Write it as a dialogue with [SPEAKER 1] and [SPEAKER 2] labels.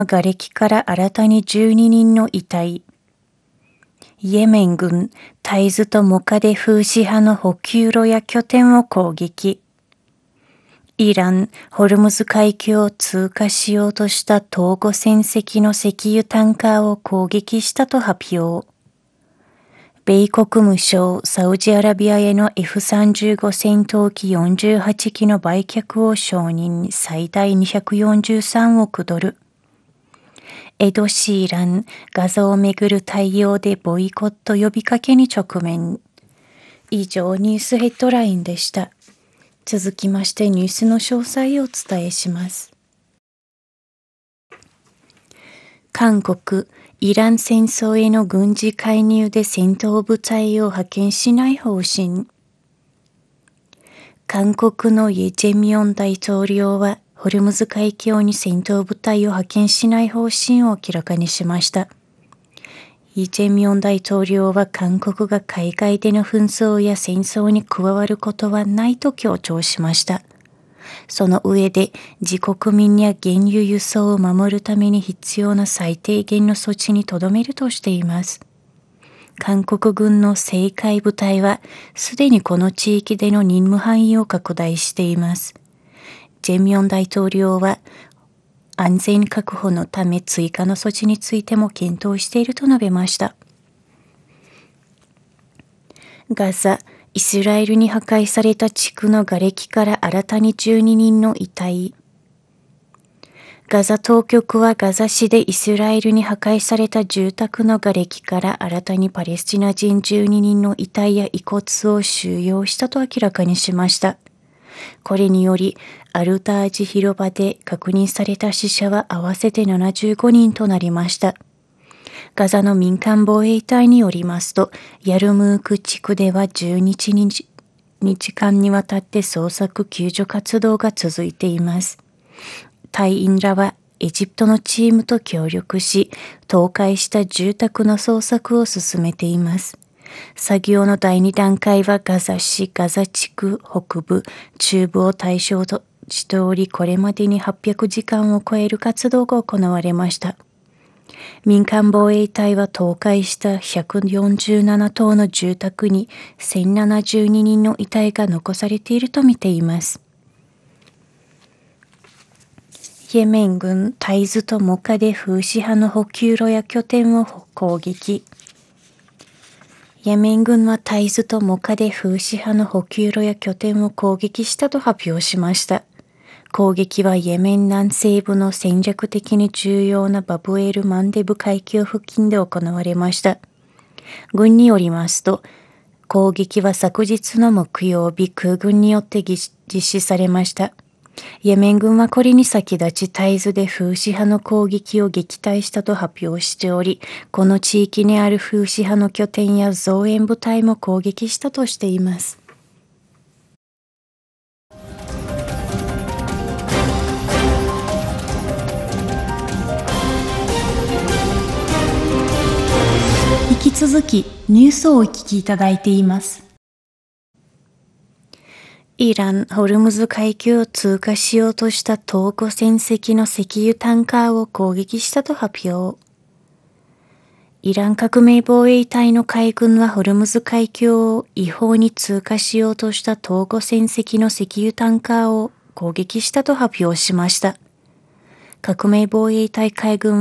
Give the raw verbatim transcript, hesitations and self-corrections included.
[SPEAKER 1] 瓦礫から新たにじゅうににんの遺体。イエメン軍、タイズとモカデフーシ派の補給路や拠点を攻撃。イラン、ホルムズ海峡を通過しようとした東郷船籍の石油タンカーを攻撃したと発表。米国務省、サウジアラビアへの エフさんじゅうご 戦闘機よんじゅうはちきの売却を承認、最大にひゃくよんじゅうさんおくドル。エド・シーラン、ガザをめぐる対応でボイコット呼びかけに直面。以上、ニュースヘッドラインでした。続きましてニュースの詳細をお伝えします。韓国、イラン戦争への軍事介入で戦闘部隊を派遣しない方針。韓国のイ・ジェミョン大統領は、ホルムズ海峡に戦闘部隊を派遣しない方針を明らかにしました。イ・ジェミョン大統領は韓国が海外での紛争や戦争に加わることはないと強調しました。その上で自国民や原油輸送を守るために必要な最低限の措置にとどめるとしています。韓国軍の政界部隊はすでにこの地域での任務範囲を拡大しています。ジェミョン大統領は安全確保のため追加の措置についても検討していると述べました。ガザ、イスラエルに破壊された地区の瓦礫から新たにじゅうににんの遺体。ガザ当局はガザ市でイスラエルに破壊された住宅の瓦礫から新たにパレスチナ人じゅうににんの遺体や遺骨を収容したと明らかにしました。これにより、アルタージ広場で確認された死者は合わせてななじゅうごにんとなりました。ガザの民間防衛隊によりますと、ヤルムーク地区ではじゅうににちかんにわたって捜索救助活動が続いています。隊員らはエジプトのチームと協力し、倒壊した住宅の捜索を進めています。作業のだいにだんかいはガザ市、ガザ地区北部、中部を対象としており、これまでにはっぴゃくじかんを超える活動が行われました。民間防衛隊は倒壊したひゃくよんじゅうななとうの住宅にせんななじゅうににんの遺体が残されているとみています。イエメン軍、タイズとモカデフーシ派の補給路や拠点を攻撃。イエメン軍はタイズとモカデフーシ派の補給路や拠点を攻撃したと発表しました。攻撃はイエメン南西部の戦略的に重要なバブエルマンデブ海峡付近で行われました。軍によりますと、攻撃は昨日の木曜日、空軍によって実施されました。イエメン軍はこれに先立ちタイズでフーシ派の攻撃を撃退したと発表しており、この地域にあるフーシ派の拠点や増援部隊も攻撃したとしています。引き続きニュースをお聞きいただいています。イラン・ホルムズ海峡を通過しようとした東郷船籍の石油タンカーを攻撃したと発表。イラン革命防衛隊の海軍はホルムズ海峡を違法に通過しようとした東郷船籍の石油タンカーを攻撃したと発表しました。革命防衛隊海軍